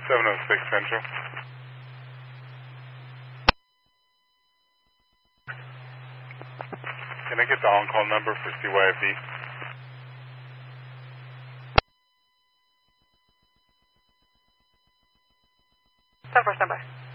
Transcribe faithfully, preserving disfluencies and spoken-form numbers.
seven oh six Central. Can I get the on-call number for C Y F D? ten four, stand by.